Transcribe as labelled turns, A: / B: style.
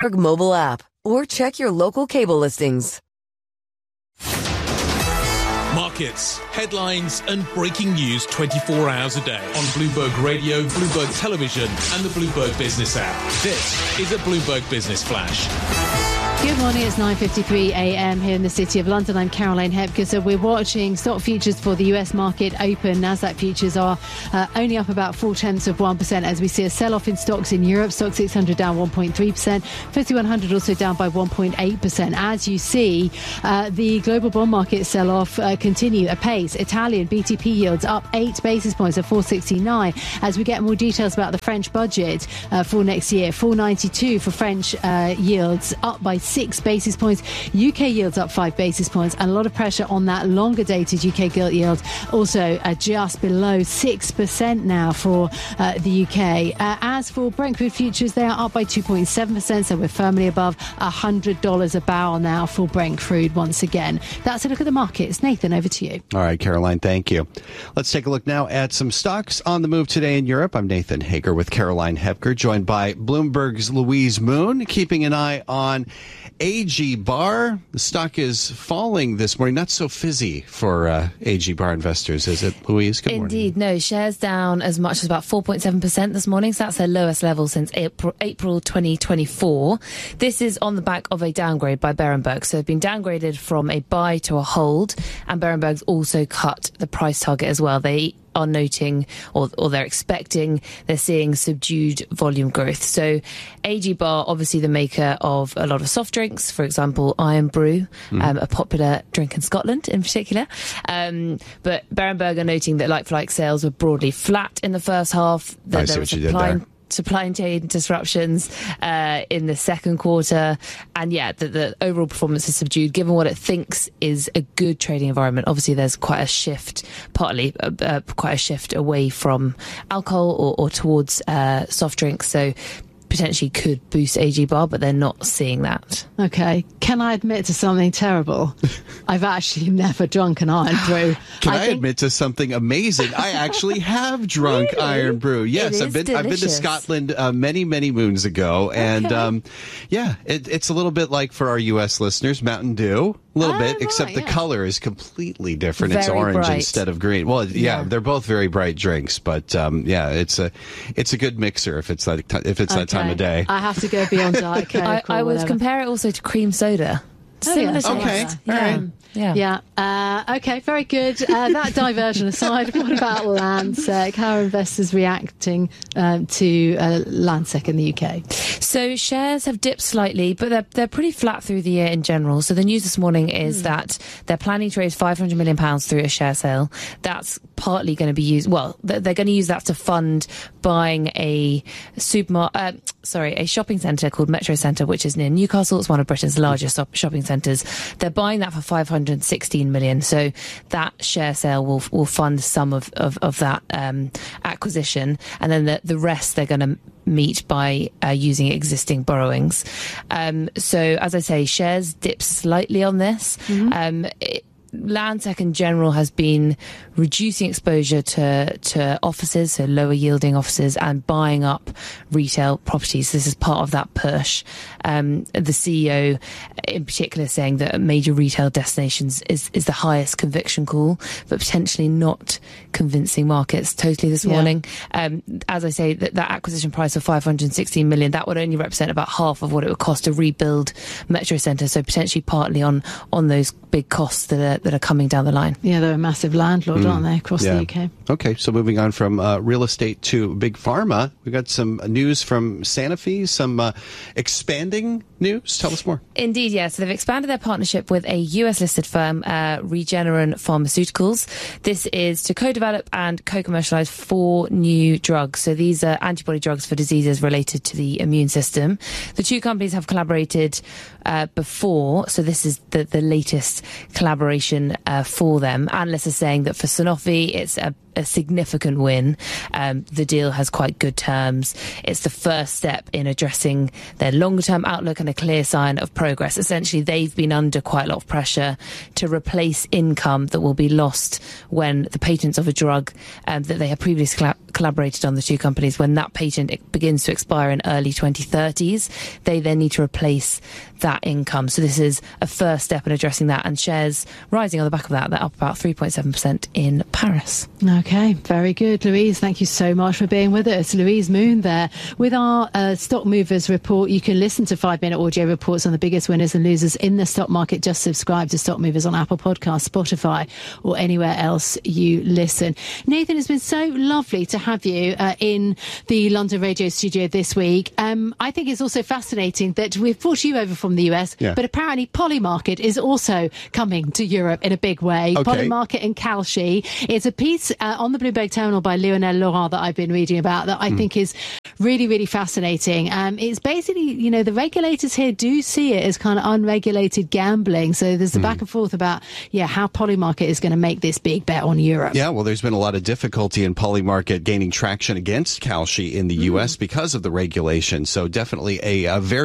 A: Bloomberg mobile app or check your local cable listings.
B: Markets, headlines and breaking news 24 hours a day on Bloomberg Radio, Bloomberg Television and the Bloomberg Business app. This is a Bloomberg Business Flash.
C: Good morning, it's 9:53 a.m. here in the City of London. I'm Caroline Hepker. So we're watching stock futures for the US market open. Nasdaq futures are only up about 0.4% as we see a sell-off in stocks in Europe. Stock 600 down 1.3%. FTSE 100 also down by 1.8%. As you see, the global bond market sell-off continue apace. Italian BTP yields up 8 basis points at 469 as we get more details about the French budget for next year. 492 for French yields, up by 6 basis points. UK yields up 5 basis points, and a lot of pressure on that longer dated UK gilt yield, also just below 6% now for the UK. As for Brent crude futures, they are up by 2.7%, so we're firmly above $100 a barrel now for Brent crude once again. That's a look at the markets. Nathan, over to you.
D: All right, Caroline, thank you. Let's take a look now at some stocks on the move today in Europe. I'm Nathan Hager with Caroline Hepker, joined by Bloomberg's Louise Moon, keeping an eye on AG Bar. The stock is falling this morning. Not so fizzy for AG Bar investors, is it, Louise? Good morning.
E: Indeed, no. Shares down as much as about 4.7% this morning. So that's their lowest level since April 2024. This is on the back of a downgrade by Berenberg. So they've been downgraded from a buy to a hold. And Berenberg's also cut the price target as well. They are noting, or they're expecting, they're seeing subdued volume growth. So AG Bar, obviously the maker of a lot of soft drinks, for example, Iron Brew, a popular drink in Scotland in particular. But Berenberg are noting that like-for-like sales were broadly flat in the first half.
D: I see what you did there.
E: Supply chain disruptions in the second quarter, and the overall performance is subdued given what it thinks is a good trading environment. Obviously there's quite a shift, quite a shift away from alcohol or towards soft drinks, so potentially could boost AG Bar, but they're not seeing that.
C: Okay, can I admit to something terrible? I've actually never drunk an Iron Brew.
D: Can I admit to something amazing? I actually have drunk
E: Really?
D: Iron Brew. Yes, I've been to Scotland many moons ago, and it's a little bit like, for our U.S. listeners, Mountain Dew. A little bit, except the color is completely different. It's
E: Very
D: orange
E: bright.
D: instead of green. Well, they're both very bright drinks, but it's a good mixer if it's that time of day.
C: I have to go beyond Diet Coke.
E: I would compare it also to cream soda. Similar to
D: Okay,
E: that.
D: all right.
C: Okay, very good. That diversion aside, what about Landsec? How are investors reacting to Landsec in the UK?
E: So shares have dipped slightly, but they're pretty flat through the year in general. So the news this morning is that they're planning to raise £500 million through a share sale. That's partly going to be used. Well, they're going to use that to fund buying a shopping centre called Metro Centre, which is near Newcastle. It's one of Britain's largest shopping centres. They're buying that for £516 million. So that share sale will fund some of that acquisition, and then the rest they're going to meet by using existing borrowings. So as I say, shares dip slightly on this. Landsec in general has been reducing exposure to offices, so lower yielding offices, and buying up retail properties. This is part of that push. The CEO in particular saying that major retail destinations is the highest conviction call, but potentially not convincing markets totally this morning. As I say, that acquisition price of £516 million, that would only represent about half of what it would cost to rebuild Metro Centre, so potentially partly on those big costs that are coming down the line. Yeah,
C: they're a massive landlord, aren't they, across the UK?
D: Okay, so moving on from real estate to big pharma, we got some news from Sanofi, some expanding news. Tell us more.
E: Indeed, yes. So they've expanded their partnership with a US-listed firm, Regeneron Pharmaceuticals. This is to co-develop and co-commercialize 4 new drugs. So these are antibody drugs for diseases related to the immune system. The two companies have collaborated before, so this is the latest collaboration situation for them. Analysts are saying that for Sanofi, it's a significant win. The deal has quite good terms. It's the first step in addressing their longer-term outlook and a clear sign of progress. Essentially, they've been under quite a lot of pressure to replace income that will be lost when the patents of a drug that they have previously collaborated on, the two companies, when that patent begins to expire in early 2030s, they then need to replace that income. So this is a first step in addressing that, and shares rising on the back of that. They're up about 3.7% in Paris.
C: Okay, very good. Louise, thank you so much for being with us. Louise Moon there with our Stock Movers report. You can listen to 5-minute audio reports on the biggest winners and losers in the stock market. Just subscribe to Stock Movers on Apple Podcasts, Spotify, or anywhere else you listen. Nathan, it's been so lovely to have you in the London radio studio this week. I think it's also fascinating that we've brought you over from the US, but apparently Polymarket is also coming to Europe in a big way.
D: Okay.
C: Polymarket and Kalshi. It's a piece on the Bloomberg Terminal by Lionel Laurent that I've been reading about that I think is really, really fascinating. It's basically, you know, the regulators here do see it as kind of unregulated gambling. So there's the back and forth about, how Polymarket is going to make this big bet on Europe.
D: Yeah, well, there's been a lot of difficulty in Polymarket gaining traction against Kalshi in the U.S. because of the regulation. So definitely a very